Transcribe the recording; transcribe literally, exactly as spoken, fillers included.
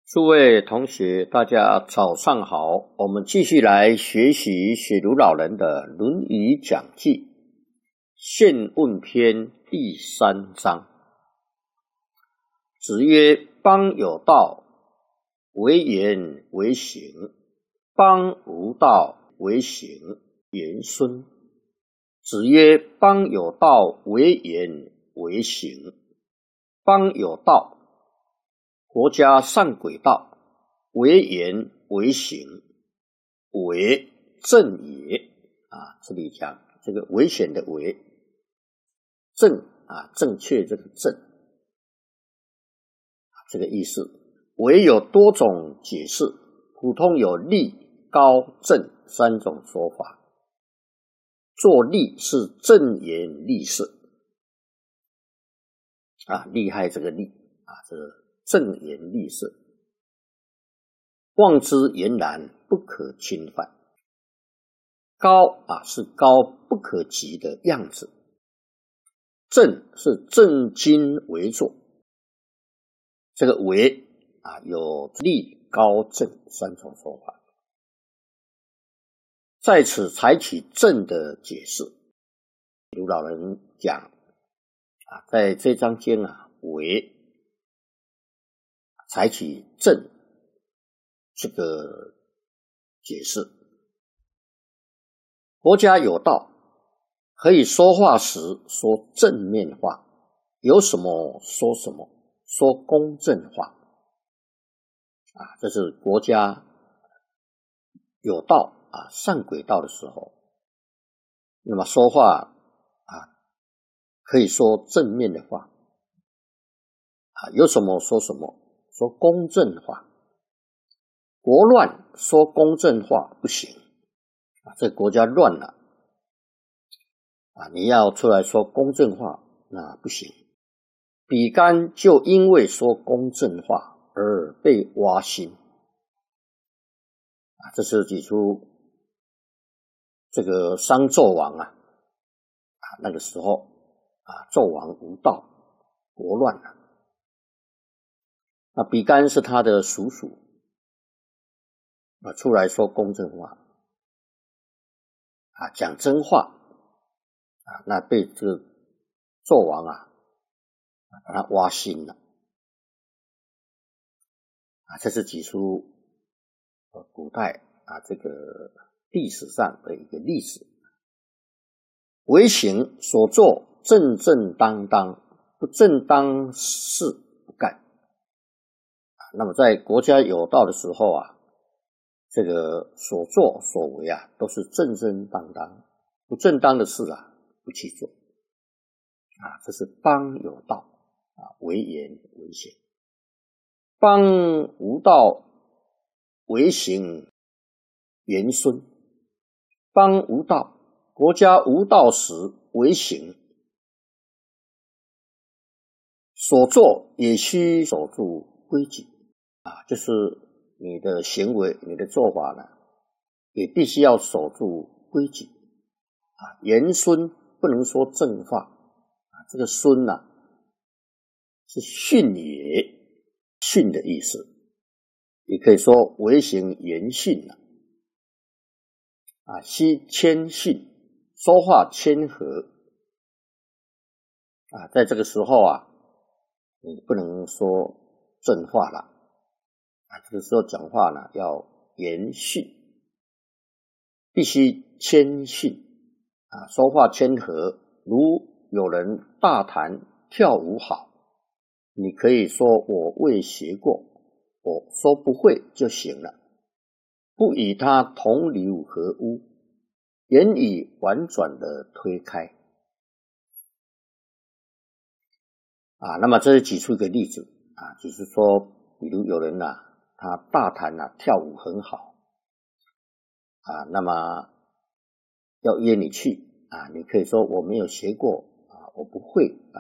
诸位同学，大家早上好，我们继续来学习雪茹老人的《论语讲记》宪问篇第三章。子曰：邦有道，为言为行；邦无道，为行言孙。子曰：邦有道，为言为行；邦有道，国家上轨道，为言为行，为正也。啊，这里讲这个危险的为，正啊，正确这个正，这个意思。为有多种解释，普通有立、高、正三种说法。做立是正言立事，啊，厉害这个立啊，这个正言立事，望之俨然，不可侵犯。高啊是高不可及的样子，正是正襟危坐。这个为啊有立、高、正三种说法，在此采取正的解释。卢老人讲啊，在这章间啊，为采取正这个解释。国家有道，可以说话时说正面话，有什么说什么，说公正话啊，这是国家有道啊，上轨道的时候，那么说话啊，可以说正面的话啊，有什么说什么，说公正话。国乱说公正话不行啊，这个国家乱了啊，你要出来说公正话那不行。比干就因为说公正话而被挖心啊，这是指出这个商纣王啊啊那个时候啊，纣王无道，国乱了。那比干是他的叔叔啊，出来说公正话啊，讲真话啊，那被这个纣王啊把他挖心了啊，这是指出呃古代啊这个历史上的一个例子。为行所做正正当当，不正当事不干啊。那么在国家有道的时候啊，这个所作所为啊都是正正当当，不正当的事啊不去做啊，这是邦有道啊，为言为行；邦无道，为行言孙。邦无道，国家无道时为行，所做也需守住规矩啊，就是你的行为、你的做法呢，也必须要守住规矩啊。言孙不能说正话啊，这个孙呢、啊、是训也，训的意思，也可以说为行言训啊。啊，须谦逊，说话谦和啊，在这个时候啊，你不能说正话了啊，这个时候讲话呢要言训，必须谦逊啊，说话谦和。如有人大谈跳舞好，你可以说我未学过，我说不会就行了，不与他同流合污，言语婉转的推开啊。那么这是举出一个例子啊，就是说比如有人啊他大谈啊跳舞很好啊，那么要约你去啊，你可以说我没有学过啊，我不会啊。